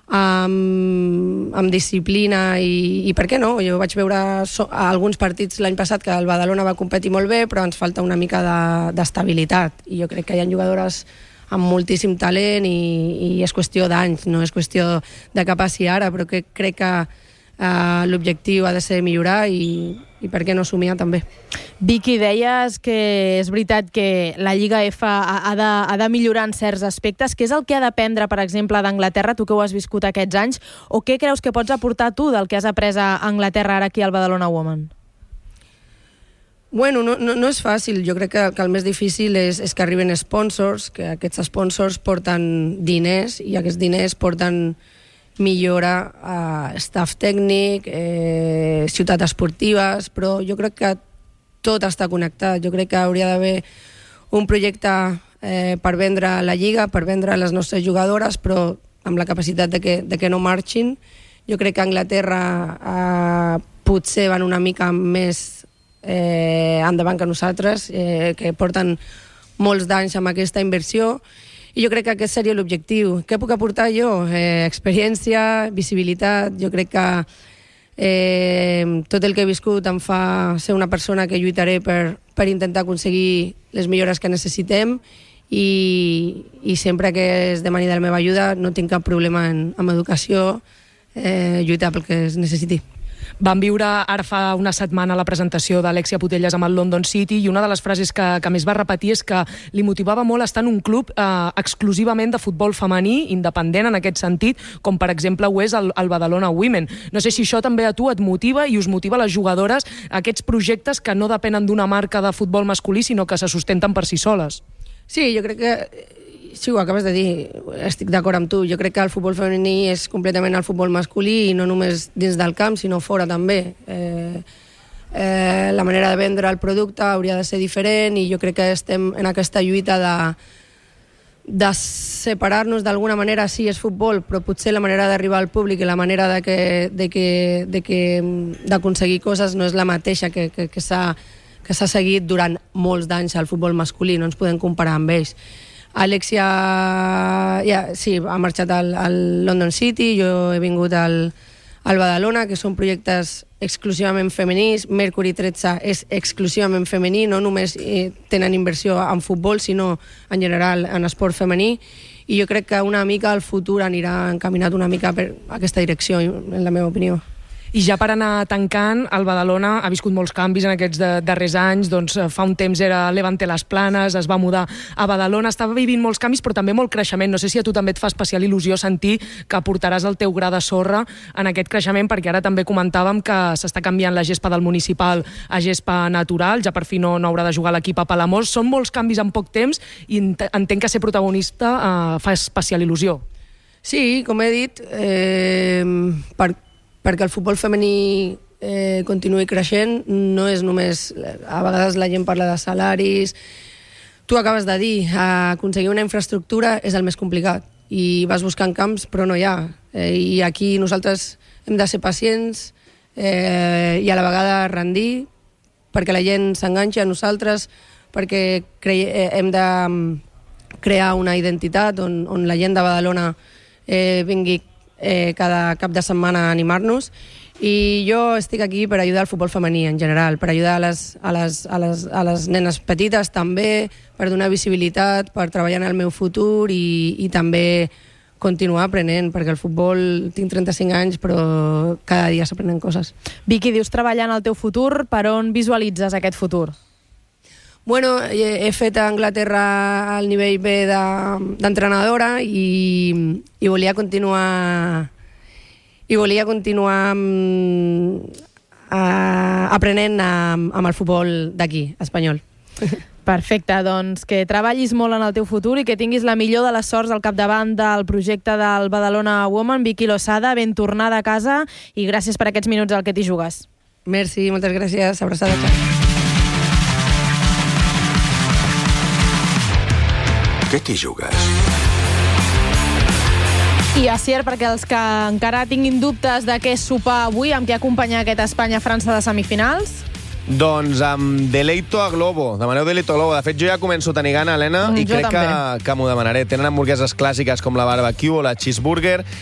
amb disciplina i per què no? Jo vaig veure alguns partits l'any passat que el Badalona va competir molt bé, però ens falta una mica d'estabilitat, i jo crec que hi ha jugadores amb moltíssim talent i és qüestió d'anys, no és qüestió de què passi ara, però que crec que l'objectiu ha de ser millorar i per què no somiar també. Vicky, deies que és veritat que la Lliga F ha de millorar en certs aspectes. Què és el que ha d'aprendre, per exemple, d'Anglaterra, tu que ho has viscut aquests anys, o què creus que pots aportar tu del que has après a Anglaterra ara aquí al Badalona Women? Bueno, no és fàcil. Jo crec que el més difícil és que arriben sponsors, que aquests sponsors porten diners i aquests diners porten millora staff tècnic, ciutats esportives, però jo crec que tot està connectat. Jo crec que hauria d'haver un projecte per vendre la Lliga, per vendre les nostres jugadores, però amb la capacitat de que no marxin. Jo crec que a Anglaterra potser van una mica més endavant que nosaltres, que porten molts d'anys amb aquesta inversió, i jo crec que aquest seria l'objectiu. Què puc aportar jo? Experiència, visibilitat. Jo crec que tot el que he viscut em fa ser una persona que lluitaré per intentar aconseguir les millores que necessitem, i sempre que es demani de la meva ajuda no tinc cap problema amb educació, lluitar pel que es necessiti. Vam viure ara fa una setmana la presentació d'Alexia Putellas amb el London City, i una de les frases que més va repetir és que li motivava molt estar en un club exclusivament de futbol femení, independent en aquest sentit, com per exemple ho és el Badalona Women. No sé si això també a tu et motiva i us motiva a les jugadores, aquests projectes que no depenen d'una marca de futbol masculí, sinó que se sustenten per si soles. Sí, jo crec que sí, ho acabes de dir, estic d'acord amb tu. Jo crec que el futbol femení és completament el futbol masculí, i no només dins del camp, sinó fora també. La manera de vendre el producte hauria de ser diferent, i jo crec que estem en aquesta lluita de separar-nos d'alguna manera. Sí, és futbol, però potser la manera d'arribar al públic i la manera d'aconseguir coses no és la mateixa que s'ha seguit durant molts d'anys al futbol masculí. No ens podem comparar amb ells. Alexia sí, ha marxat al London City, jo he vingut al Badalona, que són projectes exclusivament femenins. Mercury 13 és exclusivament femení, no només tenen inversió en futbol, sinó en general en esport femení, i jo crec que una mica el futur anirà encaminat una mica per aquesta direcció, en la meva opinió. I ja per anar tancant, el Badalona ha viscut molts canvis en aquests darrers anys. Doncs fa un temps era Levante Las Planes, es va mudar a Badalona, estava vivint molts canvis però també molt creixement. No sé si a tu també et fa especial il·lusió sentir que aportaràs el teu gra de sorra en aquest creixement, perquè ara també comentàvem que s'està canviant la gespa del municipal a gespa natural, ja per fi no haurà de jugar l'equip a Palamós. Són molts canvis en poc temps i entenc que ser protagonista fa especial il·lusió. Sí, com he dit, perquè el futbol femení continuï creixent, no és només... A vegades la gent parla de salaris. Tu acabes de dir, aconseguir una infraestructura és el més complicat, i vas buscant camps però no hi ha. I aquí nosaltres hem de ser pacients i a la vegada rendir, perquè la gent s'enganxa a nosaltres, perquè hem de crear una identitat on la gent de Badalona vingui cada cap de setmana a animar-nos, i jo estic aquí per ajudar el futbol femení en general, per ajudar a les nenes petites també, per donar visibilitat, per treballar en el meu futur i també continuar aprenent, perquè el futbol, tinc 35 anys, però cada dia s'aprenen coses. Vicky, dius treballar en el teu futur, per on visualitzes aquest futur? Bueno, he fet a Anglaterra al nivell B d'entrenadora i volia continuar aprenent amb el futbol d'aquí, espanyol. Perfecte, doncs que treballis molt en el teu futur i que tinguis la millor de les sorts al capdavant del projecte del Badalona Women. Vicky Losada, ben tornada a casa i gràcies per aquests minuts al que t'hi jugues. Merci, moltes gràcies. Abraçada, xau. Què t'hi jugues? I Asier, perquè els que encara tinguin dubtes de què sopar avui, amb què acompanyar aquest Espanya-França de semifinals? Doncs amb Deleito a Globo. Demaneu Deleito a Globo. De fet, jo ja començo a tenir gana, Helena, i crec que m'ho demanaré. Tenen hamburgueses clàssiques com la barbecue o la cheeseburger,